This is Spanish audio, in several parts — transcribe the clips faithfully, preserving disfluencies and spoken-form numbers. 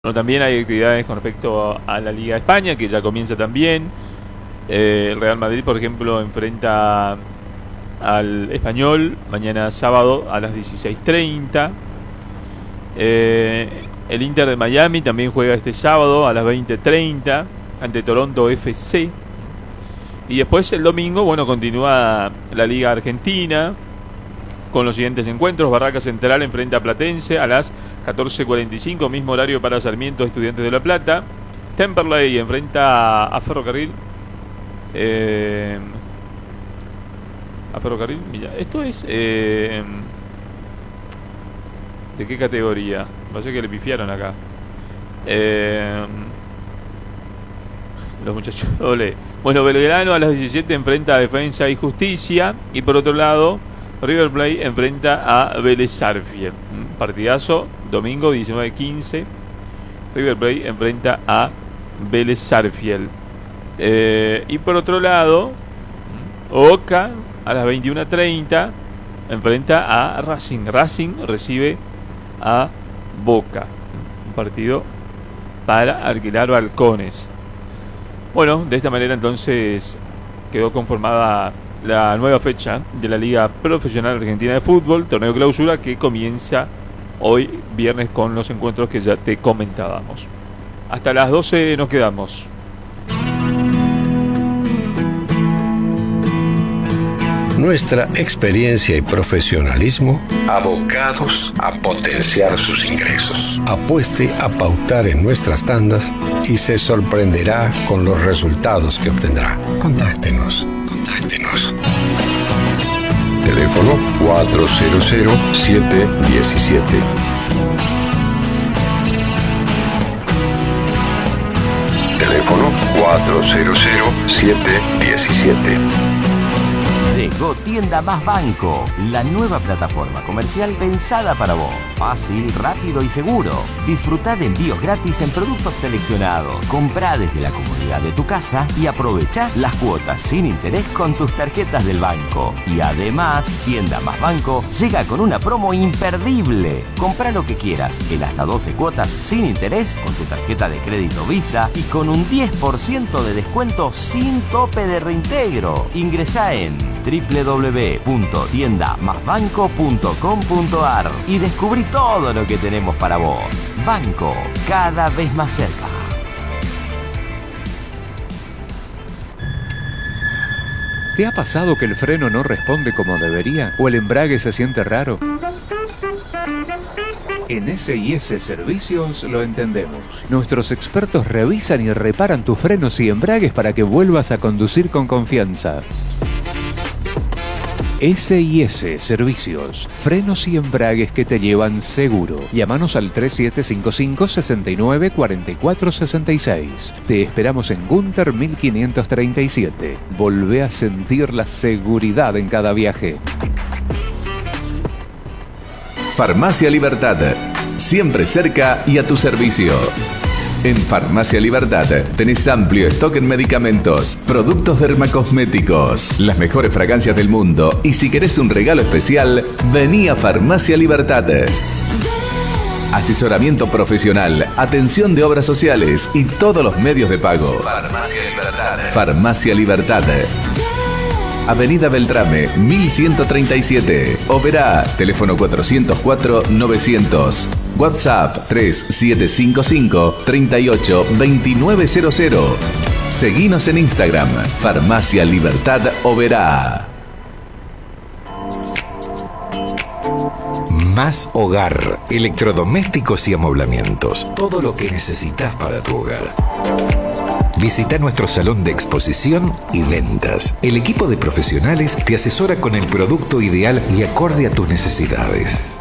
Bueno, también hay actividades con respecto a la Liga de España, que ya comienza también. Eh, el Real Madrid, por ejemplo, enfrenta al Español mañana sábado a las dieciséis treinta. Eh, el Inter de Miami también juega este sábado a las veinte treinta ante Toronto F C. Y después el domingo, bueno, continúa la Liga Argentina con los siguientes encuentros. Barraca Central enfrenta a Platense a las catorce cuarenta y cinco, mismo horario para Sarmiento, Estudiantes de La Plata. Temperley enfrenta a Ferrocarril. Eh, a Ferrocarril, mira, esto es... Eh, ¿de qué categoría? Parece que le pifiaron acá. Eh, los muchachos doble. Bueno, Belgrano a las diecisiete enfrenta a Defensa y Justicia. Y por otro lado, River Plate enfrenta a Vélez Sarsfield. Partidazo, domingo diecinueve quince. River Plate enfrenta a Vélez Sarsfield. Eh, y por otro lado, Boca a las veintiuna treinta enfrenta a Racing. Racing recibe a Boca. Un partido para alquilar balcones. Bueno, de esta manera entonces quedó conformada la nueva fecha de la Liga Profesional Argentina de Fútbol, torneo clausura, que comienza hoy viernes con los encuentros que ya te comentábamos. Hasta las doce nos quedamos. Nuestra experiencia y profesionalismo abocados a potenciar sus ingresos. Apueste a pautar en nuestras tandas y se sorprenderá con los resultados que obtendrá. Contáctenos, contáctenos. Teléfono cuatro cero cero siete uno siete. Teléfono cuatro cero cero siete uno siete. Llegó Tienda Más Banco, la nueva plataforma comercial pensada para vos. Fácil, rápido y seguro. Disfrutá de envíos gratis en productos seleccionados. Comprá desde la comodidad de tu casa y aprovechá las cuotas sin interés con tus tarjetas del banco. Y además, Tienda Más Banco llega con una promo imperdible. Comprá lo que quieras en hasta doce cuotas sin interés con tu tarjeta de crédito Visa y con un diez por ciento de descuento sin tope de reintegro. Ingresá en doble u doble u doble u punto tienda más banco punto com punto a r y descubrí todo lo que tenemos para vos. Banco, cada vez más cerca. ¿Te ha pasado que el freno no responde como debería o el embrague se siente raro? En S I S Servicios lo entendemos. Nuestros expertos revisan y reparan tus frenos y embragues para que vuelvas a conducir con confianza. S I S Servicios, frenos y embragues que te llevan seguro. Llámanos al tres siete cinco cinco, seis nueve cuatro cuatro seis seis. Te esperamos en Gunter mil quinientos treinta y siete. Volvé a sentir la seguridad en cada viaje. Farmacia Libertad, siempre cerca y a tu servicio. En Farmacia Libertad tenés amplio stock en medicamentos, productos dermacosméticos, las mejores fragancias del mundo y si querés un regalo especial, vení a Farmacia Libertad. Asesoramiento profesional, atención de obras sociales y todos los medios de pago. Farmacia Libertad. Farmacia Libertad. Avenida Beltrame, mil ciento treinta y siete. Oberá, teléfono cuatrocientos cuatro novecientos. WhatsApp tres siete cinco cinco, treinta y ocho, veintinueve cero cero. Seguinos en Instagram, Farmacia Libertad Oberá. Más Hogar, electrodomésticos y amoblamientos. Todo lo que necesitas para tu hogar. Visita nuestro salón de exposición y ventas. El equipo de profesionales te asesora con el producto ideal y acorde a tus necesidades.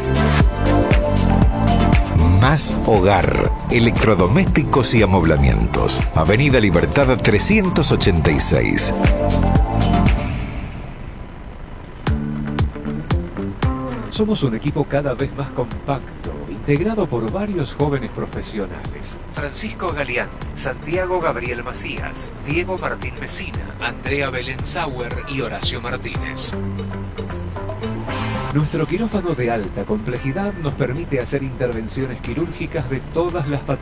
Más Hogar, electrodomésticos y amoblamientos. Avenida Libertad trescientos ochenta y seis. Somos un equipo cada vez más compacto, integrado por varios jóvenes profesionales. Francisco Galeán, Santiago Gabriel Macías, Diego Martín Mesina, Andrea Belén Sauer y Horacio Martínez. Nuestro quirófano de alta complejidad nos permite hacer intervenciones quirúrgicas de todas las patologías